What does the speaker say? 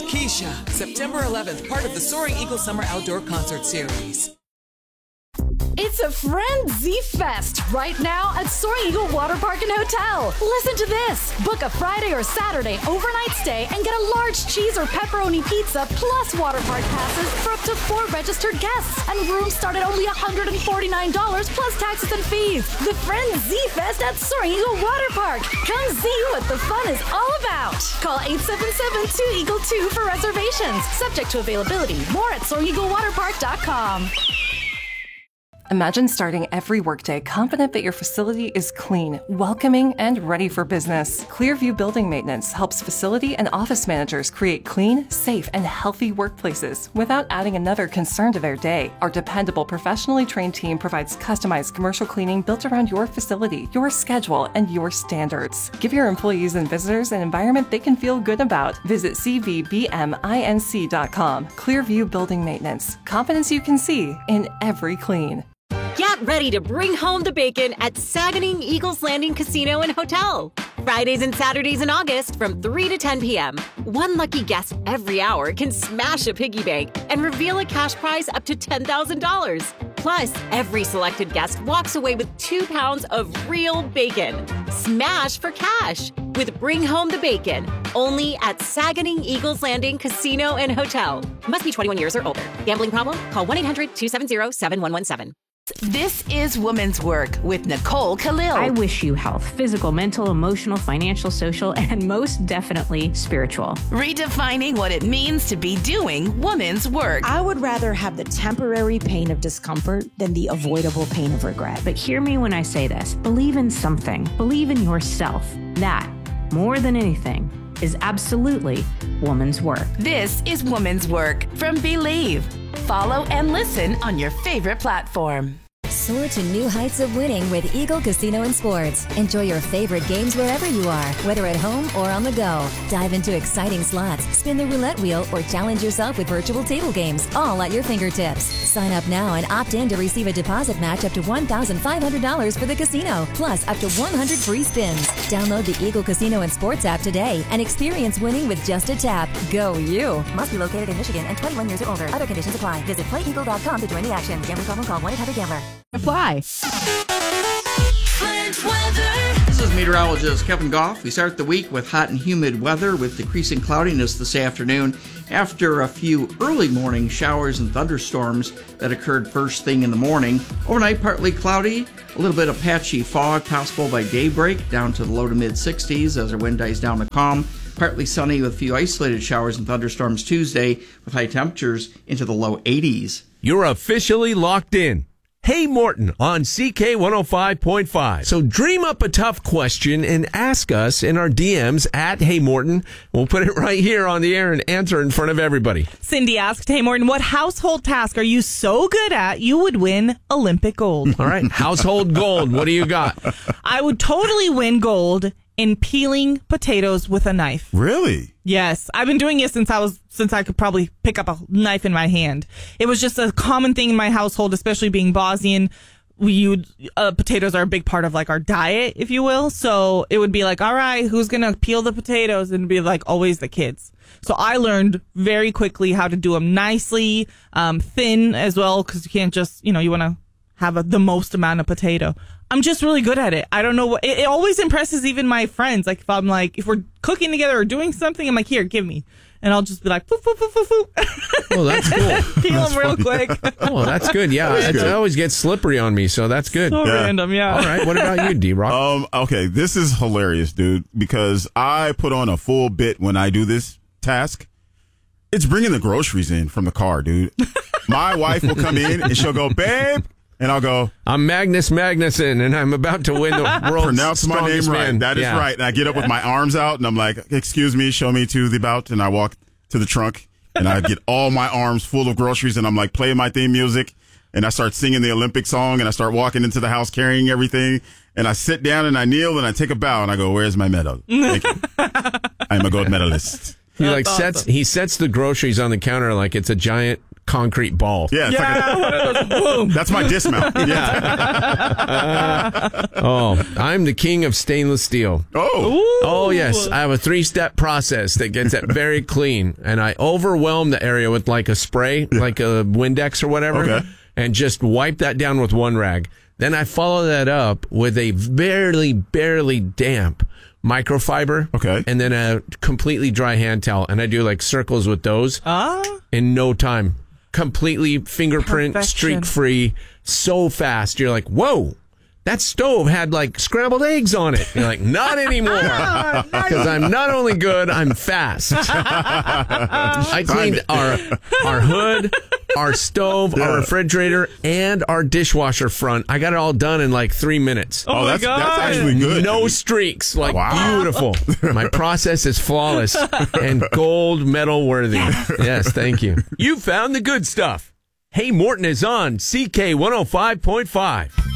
Keisha, September 11th, part of the Soaring Eagle Summer Outdoor Concert Series. It's a Frenzy Fest right now at Soaring Eagle Water Park and Hotel. Listen to this. Book a Friday or Saturday overnight stay and get a large cheese or pepperoni pizza plus water park passes for up to 4 registered guests. And rooms start at only $149 plus taxes and fees. The Frenzy Fest at Soaring Eagle Water Park. Come see what the fun is all about. Call 877-2EAGLE-2 for reservations. Subject to availability. More at SoaringEagleWaterPark.com. Imagine starting every workday confident that your facility is clean, welcoming, and ready for business. Clearview Building Maintenance helps facility and office managers create clean, safe, and healthy workplaces without adding another concern to their day. Our dependable, professionally trained team provides customized commercial cleaning built around your facility, your schedule, and your standards. Give your employees and visitors an environment they can feel good about. Visit cvbminc.com. Clearview Building Maintenance. Confidence you can see in every clean. Get ready to bring home the bacon at Saganing Eagles Landing Casino and Hotel. Fridays and Saturdays in August from 3 to 10 p.m. One lucky guest every hour can smash a piggy bank and reveal a cash prize up to $10,000. Plus, every selected guest walks away with 2 pounds of real bacon. Smash for cash with Bring Home the Bacon, only at Saganing Eagles Landing Casino and Hotel. Must be 21 years or older. Gambling problem? Call 1-800-270-7117. This is Woman's Work with Nicole Khalil. I wish you health, physical, mental, emotional, financial, social, and most definitely spiritual. Redefining what it means to be doing woman's work. I would rather have the temporary pain of discomfort than the avoidable pain of regret. But hear me when I say this. Believe in something. Believe in yourself. That, more than anything, is absolutely woman's work. This is Woman's Work from Believe. Follow and listen on your favorite platform. Soar to new heights of winning with Eagle Casino and Sports. Enjoy your favorite games wherever you are, whether at home or on the go. Dive into exciting slots, spin the roulette wheel, or challenge yourself with virtual table games, all at your fingertips. Sign up now and opt in to receive a deposit match up to $1,500 for the casino, plus up to 100 free spins. Download the Eagle Casino and Sports app today and experience winning with just a tap. Go you! Must be located in Michigan and 21 years or older. Other conditions apply. Visit playeagle.com to join the action. Gambling problem? Call 1-800-GAMBLER. Apply. This is meteorologist Kevin Goff. We start the week with hot and humid weather with decreasing cloudiness this afternoon after a few early morning showers and thunderstorms that occurred first thing in the morning. Overnight, partly cloudy, a little bit of patchy fog possible by daybreak, down to the low to mid 60s as our wind dies down to calm. Partly sunny with a few isolated showers and thunderstorms Tuesday with high temperatures into the low 80s. You're officially locked in. Hey Morton on CK 105.5. So dream up a tough question and ask us in our DMs at Hey Morton. We'll put it right here on the air and answer in front of everybody. Cindy asked, Hey Morton, what household task are you so good at you would win Olympic gold? All right, household gold. What do you got? I would totally win gold in peeling potatoes with a knife. Really? Yes. I've been doing it since I could probably pick up a knife in my hand. It was just a common thing in my household, especially being Bosnian. Potatoes are a big part of like our diet, if you will. So it would be like, all right, who's going to peel the potatoes? And it'd be like always the kids. So I learned very quickly how to do them nicely, thin as well, because you can't just, you want to have the most amount of potato. I'm just really good at it. I don't know what, it always impresses even my friends. Like if we're cooking together or doing something, I'm like, here, give me. And I'll just be like, foop, foop, foop, foop, foop. Well, that's cool. Peel them real quick. Oh, that's good. Yeah, it always gets slippery on me, so that's good. So random, yeah. All right, what about you, D-Rock? Okay, this is hilarious, dude, because I put on a full bit when I do this task. It's bringing the groceries in from the car, dude. My wife will come in and she'll go, babe. And I'll go, I'm Magnus Magnuson, and I'm about to win the world's pronounce my name right. Man. That is right. And I get up with my arms out, and I'm like, excuse me, show me to the bout. And I walk to the trunk, and I get all my arms full of groceries, and I'm like playing my theme music, and I start singing the Olympic song, and I start walking into the house carrying everything, and I sit down, and I kneel, and I take a bow, and I go, where's my medal? Thank you. I'm a gold medalist. He sets the groceries on the counter like it's a giant concrete ball. Yeah, it's one of those. Boom. That's my dismount. I'm the king of stainless steel. Oh, yes. I have a 3-step process that gets it very clean. And I overwhelm the area with like a spray, like a Windex or whatever, and just wipe that down with one rag. Then I follow that up with a barely damp microfiber. And then a completely dry hand towel. And I do like circles with those in no time. Completely fingerprint, streak-free, so fast. You're like, whoa, that stove had like scrambled eggs on it. You're like, not anymore. Because I'm not only good, I'm fast. I cleaned our hood, our stove, our refrigerator, and our dishwasher front. I got it all done in like 3 minutes. Oh, that's actually good. No streaks. Like, beautiful. My process is flawless and gold medal worthy. Yes, thank you. You found the good stuff. Hey Morton is on CK 105.5.